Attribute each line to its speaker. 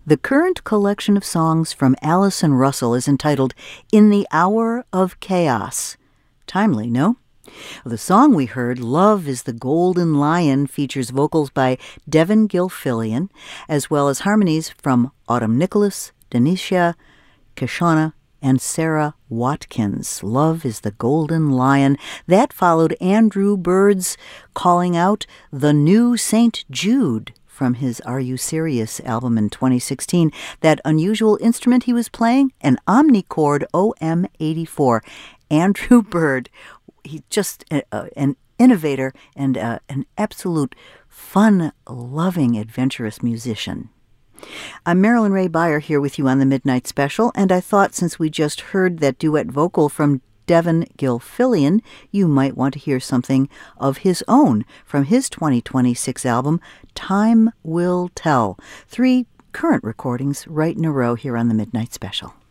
Speaker 1: The current collection of songs from Allison Russell is entitled In the Hour of Chaos. Timely, no? The song we heard, Love is the Golden Lion, features vocals by Devin Gilfillian, as well as harmonies from Autumn Nicholas, Denisha, Kishana, and Sarah Watkins. Love is the Golden Lion. That followed Andrew Bird's Calling Out The New St. Jude from his Are You Serious album in 2016. That unusual instrument he was playing, an Omnichord OM84. Andrew Bird, he's just an innovator and an absolute fun-loving, adventurous musician. I'm Marilyn Ray Beyer here with you on the Midnight Special, and I thought since we just heard that duet vocal from Devin Gilfillian, you might want to hear something of his own from his 2026 album, Time Will Tell. 3 current recordings right in a row here on the Midnight Special.